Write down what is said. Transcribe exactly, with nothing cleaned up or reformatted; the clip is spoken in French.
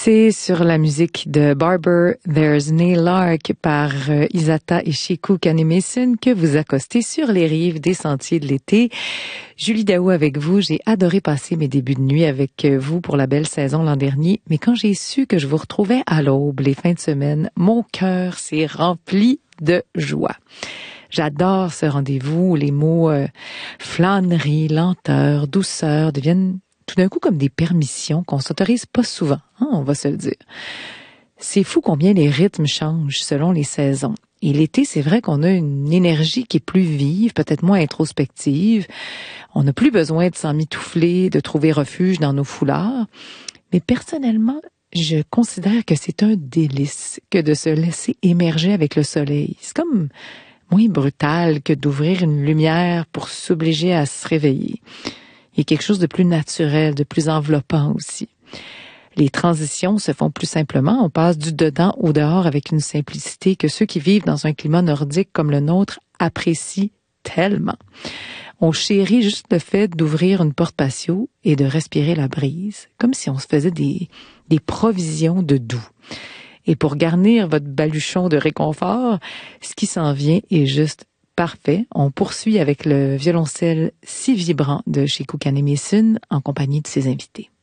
C'est sur la musique de Barber, There's Nail Lark par euh, Isata et Sheku Kanemason que vous accostez sur les rives des sentiers de l'été. Julie Daou avec vous. J'ai adoré passer mes débuts de nuit avec vous pour la belle saison l'an dernier. Mais quand j'ai su que je vous retrouvais à l'aube les fins de semaine, mon cœur s'est rempli de joie. J'adore ce rendez-vous où les mots euh, flânerie, lenteur, douceur deviennent tout d'un coup comme des permissions qu'on s'autorise pas souvent, hein, on va se le dire. C'est fou combien les rythmes changent selon les saisons. Et l'été, c'est vrai qu'on a une énergie qui est plus vive, peut-être moins introspective. On n'a plus besoin de s'emmitoufler, de trouver refuge dans nos foulards. Mais personnellement, je considère que c'est un délice que de se laisser émerger avec le soleil. C'est comme moins brutal que d'ouvrir une lumière pour s'obliger à se réveiller. Il y a quelque chose de plus naturel, de plus enveloppant aussi. Les transitions se font plus simplement. On passe du dedans au dehors avec une simplicité que ceux qui vivent dans un climat nordique comme le nôtre apprécient tellement. On chérit juste le fait d'ouvrir une porte patio et de respirer la brise, comme si on se faisait des, des provisions de doux. Et pour garnir votre baluchon de réconfort, ce qui s'en vient est juste parfait. On poursuit avec le violoncelle si vibrant de Sheku Kanemason en compagnie de ses invités.